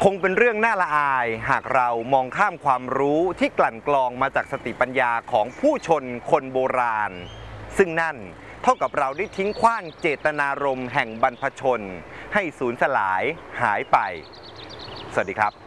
คงเป็นเรื่องน่าละอายหากเรามองข้ามความรู้ที่กลั่นกรองมาจากสติปัญญาของผู้ชนคนโบราณซึ่งนั่นเท่ากับเราได้ทิ้งขว้างเจตนารมณ์แห่งบรรพชนให้สูญสลายหายไปสวัสดีครับ